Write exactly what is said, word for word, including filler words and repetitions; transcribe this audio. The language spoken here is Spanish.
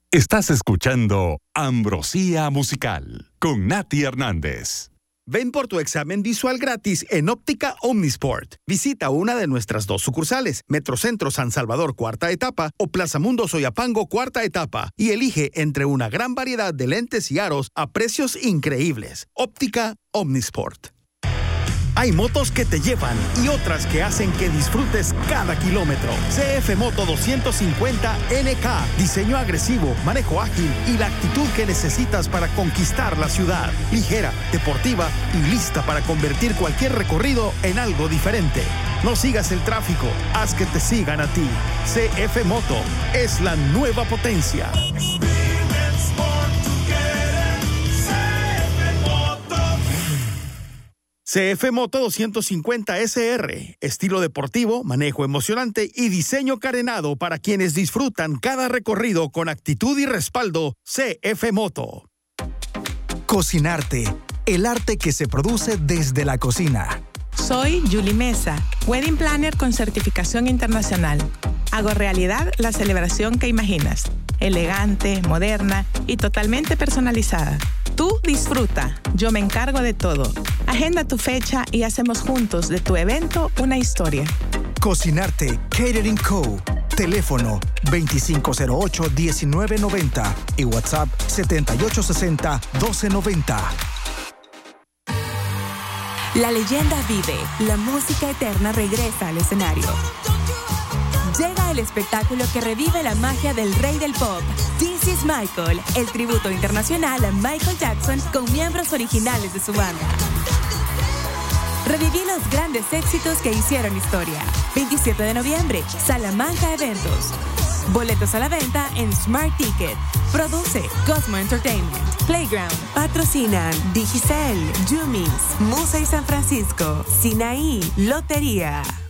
Estás escuchando Ambrosía Musical con Nati Hernández. Ven por tu examen visual gratis en Óptica Omnisport. Visita una de nuestras dos sucursales, Metrocentro San Salvador cuarta etapa o Plaza Mundo Soyapango cuarta etapa, y elige entre una gran variedad de lentes y aros a precios increíbles. Óptica Omnisport. Hay motos que te llevan y otras que hacen que disfrutes cada kilómetro. C F Moto doscientos cincuenta N K. Diseño agresivo, manejo ágil y la actitud que necesitas para conquistar la ciudad. Ligera, deportiva y lista para convertir cualquier recorrido en algo diferente. No sigas el tráfico, haz que te sigan a ti. C F Moto es la nueva potencia. C F Moto doscientos cincuenta S R, estilo deportivo, manejo emocionante y diseño carenado para quienes disfrutan cada recorrido con actitud y respaldo. C F Moto. Cocinarte, el arte que se produce desde la cocina. Soy Julie Mesa, Wedding Planner con certificación internacional. Hago realidad la celebración que imaginas, elegante, moderna y totalmente personalizada. Tú disfruta, yo me encargo de todo. Agenda tu fecha y hacemos juntos de tu evento una historia. Cocinarte Catering Co. Teléfono veinticinco cero ocho, diecinueve noventa y WhatsApp setenta y ocho sesenta, doce noventa. La leyenda vive, la música eterna regresa al escenario. Llega el espectáculo que revive la magia del rey del pop, This is Michael, el tributo internacional a Michael Jackson con miembros originales de su banda. Reviví los grandes éxitos que hicieron historia. veintisiete de noviembre, Salamanca Eventos. Boletos a la venta en Smart Ticket. Produce Cosmo Entertainment. Playground. Patrocinan Digicel, Jumis, Musa y San Francisco, Sinaí, Lotería.